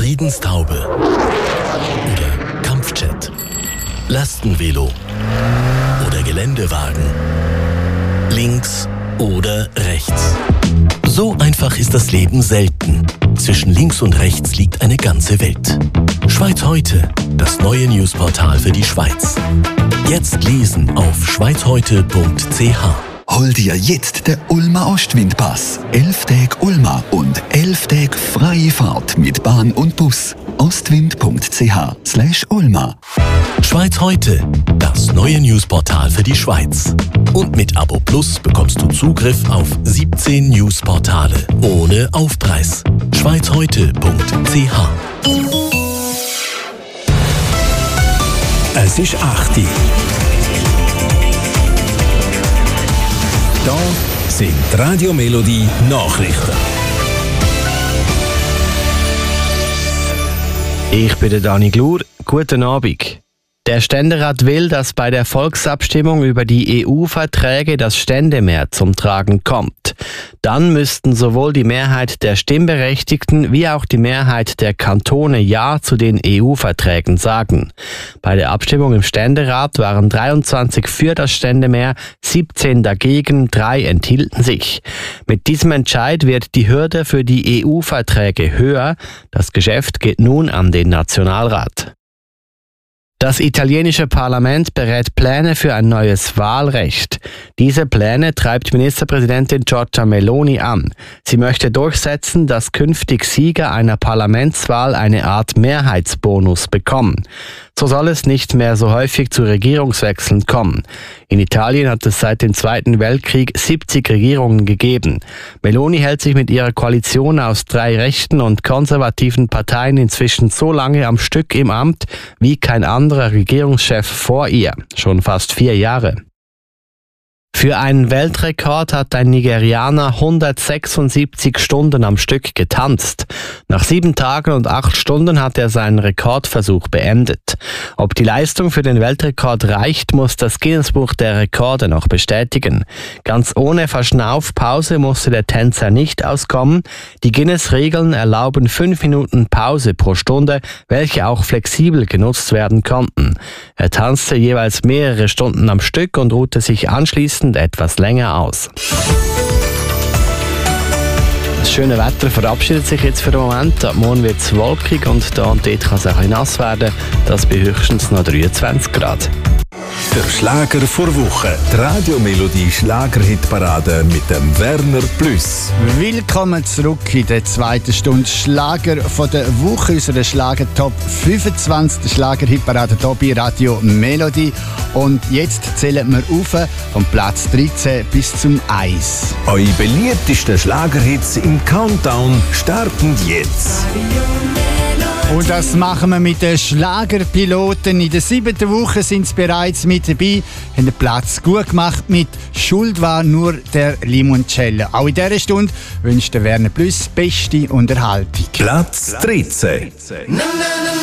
Friedenstaube oder Kampfjet, Lastenvelo oder Geländewagen, links oder rechts. So einfach ist das Leben selten. Zwischen links und rechts liegt eine ganze Welt. Schweiz heute, das neue Newsportal für die Schweiz. Jetzt lesen auf schweizheute.ch. Hol dir jetzt den Ulma Ostwindpass. 11 Tage Ulma und 11 Tage freie Fahrt mit Bahn und Bus. ostwind.ch/Ulma. Schweiz heute, das neue Newsportal für die Schweiz. Und mit Abo Plus bekommst du Zugriff auf 17 Newsportale ohne Aufpreis. schweizheute.ch. Es ist 8 Uhr. Da sind die Radio Melodie Nachrichten. Ich bin der Dani Glur. Guten Abend. Der Ständerat will, dass bei der Volksabstimmung über die EU-Verträge das Ständemehr zum Tragen kommt. Dann müssten sowohl die Mehrheit der Stimmberechtigten wie auch die Mehrheit der Kantone Ja zu den EU-Verträgen sagen. Bei der Abstimmung im Ständerat waren 23 für das Ständemehr, 17 dagegen, 3 enthielten sich. Mit diesem Entscheid wird die Hürde für die EU-Verträge höher. Das Geschäft geht nun an den Nationalrat. Das italienische Parlament berät Pläne für ein neues Wahlrecht. Diese Pläne treibt Ministerpräsidentin Giorgia Meloni an. Sie möchte durchsetzen, dass künftig Sieger einer Parlamentswahl eine Art Mehrheitsbonus bekommen. So soll es nicht mehr so häufig zu Regierungswechseln kommen. In Italien hat es seit dem Zweiten Weltkrieg 70 Regierungen gegeben. Meloni hält sich mit ihrer Koalition aus 3 rechten und konservativen Parteien inzwischen so lange am Stück im Amt wie kein anderer Regierungschef vor ihr, schon fast 4 Jahre. Für einen Weltrekord hat ein Nigerianer 176 Stunden am Stück getanzt. Nach 7 Tagen und 8 Stunden hat er seinen Rekordversuch beendet. Ob die Leistung für den Weltrekord reicht, muss das Guinness-Buch der Rekorde noch bestätigen. Ganz ohne Verschnaufpause musste der Tänzer nicht auskommen. Die Guinness-Regeln erlauben 5 Minuten Pause pro Stunde, welche auch flexibel genutzt werden konnten. Er tanzte jeweils mehrere Stunden am Stück und ruhte sich anschließend etwas länger aus. Das schöne Wetter verabschiedet sich jetzt für den Moment. Ab morgen wird es wolkig und da und dort kann es ein bisschen nass werden. Das bei höchstens noch 23 Grad. Der Schlager vor Woche. Die Radio Melodie Schlagerhitparade mit dem Werner Plüss. Willkommen zurück in der zweiten Stunde Schlager von der Woche, unserer Schlager Top 25, der Schlagerhitparade hier bei Radio Melodie. Und jetzt zählen wir auf vom Platz 13 bis zum 1. Eure beliebtesten Schlagerhits im Countdown starten jetzt. Und das machen wir mit den Schlagerpiloten. In der 7. Woche sind sie bereits mit dabei, haben den Platz gut gemacht mit «Schuld war nur der Limoncello». Auch in dieser Stunde wünscht der Werner Plüss beste Unterhaltung. Platz 13.